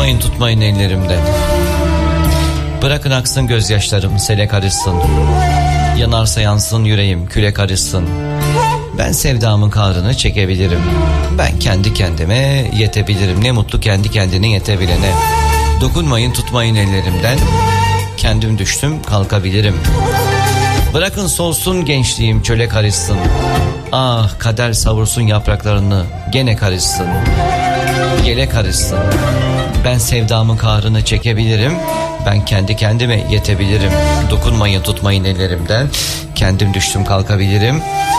tutmayın ellerimden. Bırakın aksın gözyaşlarım, sele karışsın. Yanarsa yansın yüreğim, küle karışsın. Ben sevdamın kahrını çekebilirim. Ben kendi kendime yetebilirim. Ne mutlu kendi kendine yetebilene. Dokunmayın tutmayın ellerimden. Kendim düştüm kalkabilirim. Bırakın solsun gençliğim, çöle karışsın. Ah kader savursun yapraklarını, gene karışsın. Yele karışsın. Ben sevdamın kahrını çekebilirim. Ben kendi kendime yetebilirim. Dokunmayın tutmayın ellerimden. Kendim düştüm kalkabilirim.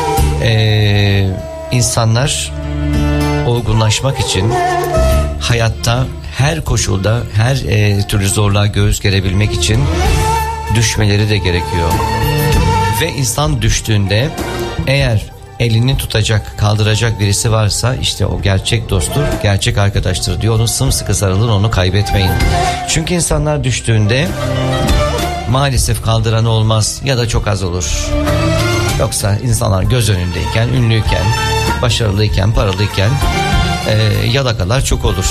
İnsanlar olgunlaşmak için hayatta her koşulda her türlü zorluğa göğüs gerebilmek için düşmeleri de gerekiyor. Ve insan düştüğünde eğer elini tutacak, kaldıracak birisi varsa işte o gerçek dosttur, gerçek arkadaştır diyor. Onu sımsıkı sarılın, onu kaybetmeyin. Çünkü insanlar düştüğünde maalesef kaldıran olmaz ya da çok az olur. Yoksa insanlar göz önündeyken, ünlüyken, başarılıyken, paralıyken yalakalar çok olur.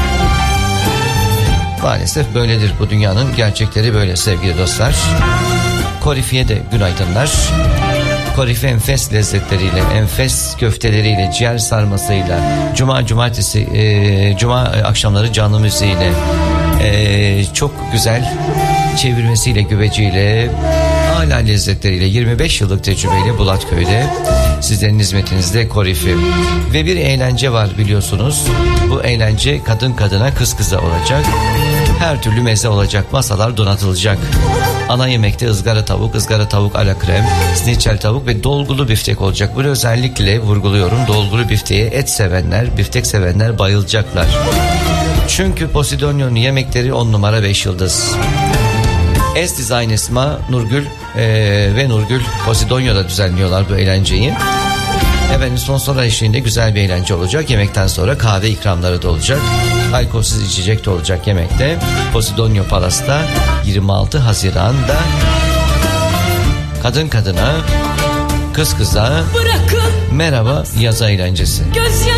Maalesef böyledir, bu dünyanın gerçekleri böyle sevgili dostlar. Korifiye de günaydınlar. Korife enfes lezzetleriyle, enfes köfteleriyle, ciğer sarmasıyla, cuma akşamları canlı müziğiyle, çok güzel çevirmesiyle, güveciyle, hala lezzetleriyle, 25 yıllık tecrübeyle Bulatköy'de sizlerin hizmetinizde Korifi. Ve bir eğlence var biliyorsunuz. Bu eğlence kadın kadına, kız kıza olacak. Her türlü meze olacak, masalar donatılacak. Ana yemekte ızgara tavuk ala krem, sniçel tavuk ve dolgulu biftek olacak. Bunu özellikle vurguluyorum. Dolgulu bifteğe et sevenler, biftek sevenler bayılacaklar. Çünkü Posidonio'nun yemekleri 10 numara 5 yıldız. Es Design Esma, Nurgül ve Nurgül Posidonio'da düzenliyorlar bu eğlenceyi. Efendim sponsor eşliğinde güzel bir eğlence olacak. Yemekten sonra kahve ikramları da olacak. Alkolsüz içecek de olacak yemekte. Posidonio Palas'ta 26 Haziran'da kadın kadına, kız kıza merhaba yaz eğlencesi.